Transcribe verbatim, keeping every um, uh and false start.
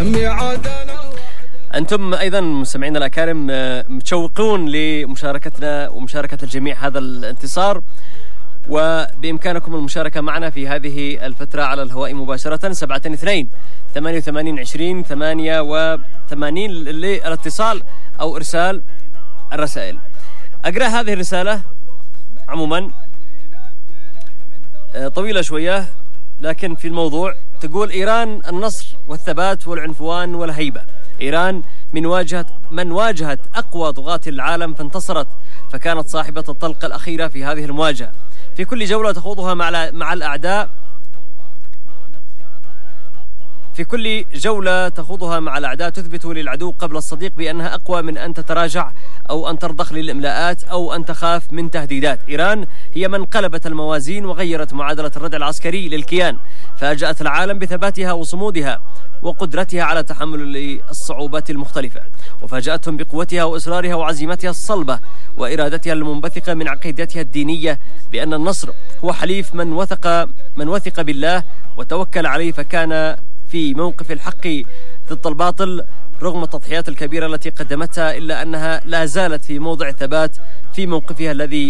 أنتم أيضا مستمعينا الأكارم متشوقون لمشاركتنا ومشاركة الجميع هذا الانتصار، وبإمكانكم المشاركة معنا في هذه الفترة على الهواء مباشرة. سبعة اثنين ثمانية وثمانين عشرين ثمانية وثمانين للاتصال أو إرسال الرسائل. أقرأ هذه الرسالة عموما طويلة شوية لكن في الموضوع. تقول: إيران النصر والثبات والعنفوان والهيبة. إيران من واجهت من واجهت أقوى طغاة العالم فانتصرت، فكانت صاحبة الطلقة الأخيرة في هذه المواجهة. في كل جولة تخوضها مع مع الأعداء في كل جولة تخوضها مع الأعداء تثبت للعدو قبل الصديق بأنها أقوى من أن تتراجع أو أن ترضخ للإملاءات أو أن تخاف من تهديدات. إيران هي من قلبت الموازين وغيرت معادلة الردع العسكري للكيان، فاجأت العالم بثباتها وصمودها وقدرتها على تحمل الصعوبات المختلفة، وفاجأتهم بقوتها وإصرارها وعزيمتها الصلبة وإرادتها المنبثقة من عقيدتها الدينية بأن النصر هو حليف من وثق من وثق بالله وتوكل عليه، فكان في موقف الحق ضد الباطل رغم التضحيات الكبيرة التي قدمتها، إلا أنها لا زالت في موضع ثبات في موقفها الذي